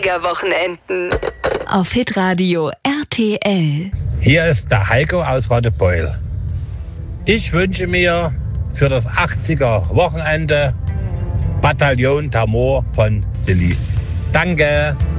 80er-Wochenenden. Auf Hitradio RTL. Hier ist der Heiko aus Radebeul. Ich wünsche mir für das 80er-Wochenende Bataillon Tamor von Silly. Danke.